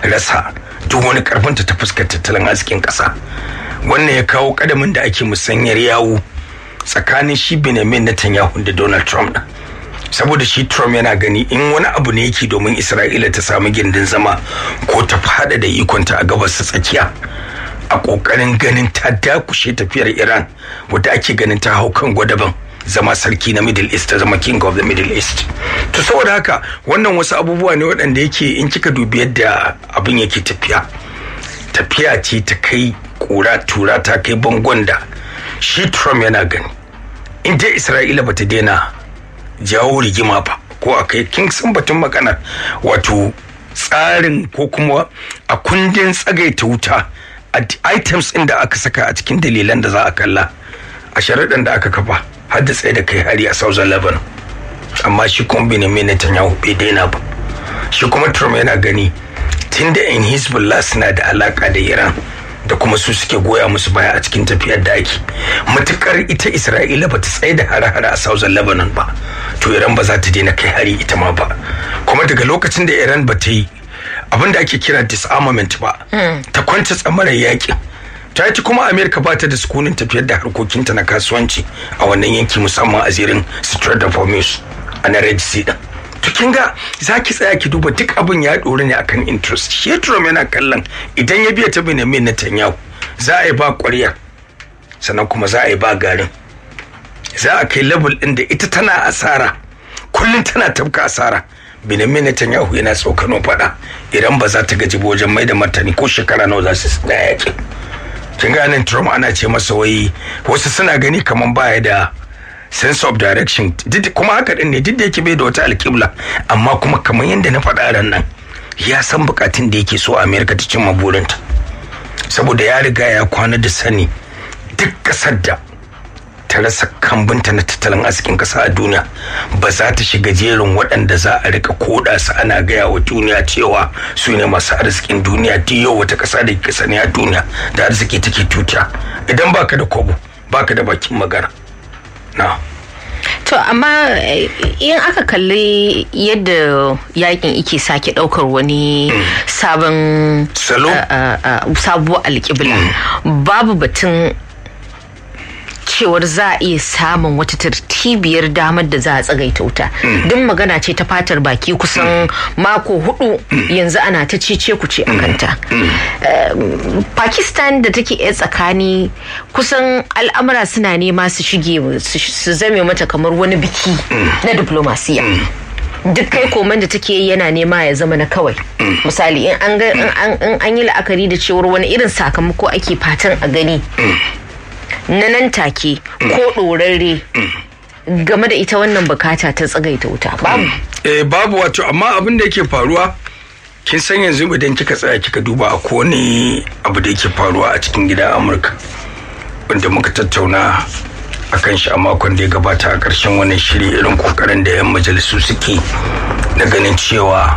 rasa duk wani karfinta ta fuskar tattalin arzikin ƙasa. Wannan ya kawo kadamin da ake musanyar yawo tsakanin shi Benjamin Netanyahu da Donald Trump ɗin. Saboda shi Trump yana gani in wani abu ne yake domin Isra'ila ta samu gindin zama ko ta fada da ikonta a gabas ta tsakiya a kokarin ganin ta dakushe tafiyar Iran wadda ake ganin ta hau kan gwadaban zama sarki na Middle East, ta zama king of the Middle East. To saboda haka wannan wasu abubuwa ne waɗanda yake in kika dubi yadda abin yake tafiya ce ta kai kura tura ta kai bangon da shi Trump yana gani in dai Isra'ila bata daina jawo rigima ba ko a kai kin san batun magana wato tsarin ko kuma a kundin tsagaita wuta a items ɗin da aka saka a cikin dalilan da za a kalla a sharaɗin da aka kafa har da tsaye da kai hari a Southern Lebanon. Amma shi kuma Benjamin Netanyahu bai daina ba. Shi kuma Trump yana gani tunda in Hezbollah suna da alaka da Iran da kuma su suke goya musu baya a cikin tafiyar da ake, matukar ita Isra'ila ba ta tsaye da hare-hare a Southern Lebanon ba, to Iran ba za ta daina kai hari ita ma ba. Kuma daga lokacin da Iran ba ta yi abin da ake kira disarmament ba, ta kwance tsamarar yakin, ta yi kuma Amerika ba ta da sukunin tafiyar da harkokinta na kasuwanci a wannan yanki, musamman a zirin Strait of Hormuz a na Red Sea din. To kin ga za ki tsaya ki duba duk abin ya ɗori ne akan interest. Shi Trump yana kallon idan ya biya ta Benjamin Netanyahu za a yi ba ƙwarya sannan kuma za a yi ba garin, za a kai level ɗin da ita tana asara kullum tana tafka asara. Benjamin Netanyahu yana tsokano faɗa idan ba za ta gaji ba wajen mai da martani ko shekara nawa za su tsaya yaƙi. Kin ga nan Trump ana ce masa wai wasu suna gani kaman baya da sense of direction, kuma haka din ne duk da yake bai da wata alƙibla, amma kuma kamar yadda na faɗa ran nan ya san bukatun da yake so Amerika ta cimma burinta, saboda ya riga ya kwana da sani duk ƙasar da ta rasa kambunta na tattalin arzikin ƙasa a duniya ba za ta shiga jerin waɗanda za a rika koda su ana gaya wa duniya cewa su ne masu arzikin duniya. Duk yau wata ƙasa da ke sani a duniya da arziki take tuta idan baka da kobo baka da bakin magana. No. To amma in aka kalli yadda yakin ike sake daukar wani sabon sabuwar alƙibla, babu batun cewar za a iya samun wata tartibiyar damar da za a tsagaita wuta. Duk magana ce ta fatar baki kusan mako 4 yanzu ana ta cece ku ce a kanta. Pakistan da take iya tsakani kusan al'amura suna nema su shige su zame mata kamar wani biki na diplomasiya. Duk kai koman da take yana nema ya zama na kawai. Misali in an yi la'akari da cewar wani irin sakamako ake fatan a gani na nan take ko ɗorarre game da ita wannan bukata ta tsagaita wuta. Babu wato, amma abin da yake faruwa kin san yanzu idan kika tsaya kika duba a kowane abu da yake faruwa a cikin gidan Amurka wanda muka tattauna akan shi a makon da ya gabata a ƙarshen wannan shiri, irin kokarin da 'yan majalisu suke na ganin cewa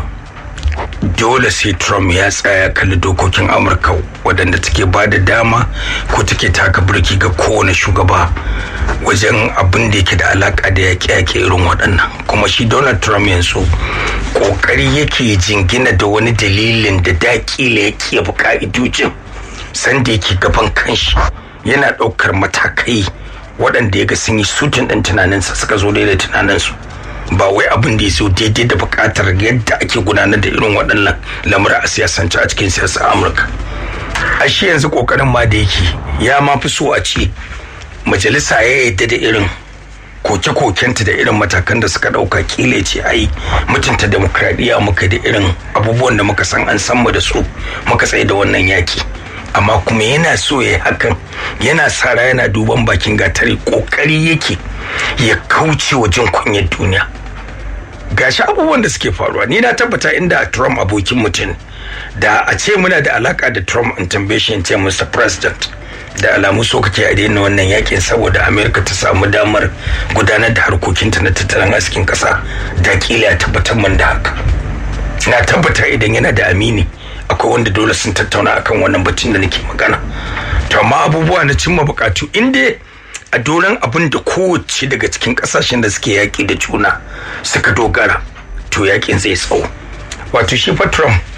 dole sai Trump ya tsaya kalli dokokin Amurka waɗanda take ba da dama ko take taka birki ga kowane shugaba wajen abin da yake da alaka da yaƙe-yaƙe irin waɗannan. Kuma shi Donald Trump yanzu ƙoƙari yake jingina da wani dalilin da daƙila yake bi ka'idojin sanda yake gaban kanshi yana ɗaukar matakai waɗanda ya ga sun yi sutin ɗin tunaninsa suka zo daidai tunaninsu, ba wai abin da ya zo daidai da buƙatar yadda ake gudanar da irin waɗannan lamura a siyasance a cikin siyasar Amurka. A shi yanzu ƙoƙarin ma da yake ya ma fi so a ce majalisa ya yadda da irin koke-kokenta da irin matakan da suka ɗauka, kila ce ai mutunta demokradiyya muka da irin abubuwan da muka san an san mu da su muka tsaye da wannan yaki. Amma kuma yana so ya hakan, yana sara yana duban bakin gatari, kokari yake ya kauce wa jin kunyar duniya. Gashi abubuwan da suke faruwa, ni na tabbata inda Trump abokin mutum da a ce muna da alaka da Trump in tambaye shi in ce Mr. President, da alamu so kake a daina wannan yakin saboda Amerika ta samu damar gudanar da harkokinta na tattalin arzikin kasa, da kila ya tabbatar man da haka. Na tabbata idan yana da amini akwai wanda dole sun tattauna akan wannan batun da nake magana. To amma abubuwa na cimma bukatu inda a doron abin da kowace daga cikin kasashen da suke yaki da juna suka dogara, to yakin zai tsawo. Wato shi fa Trump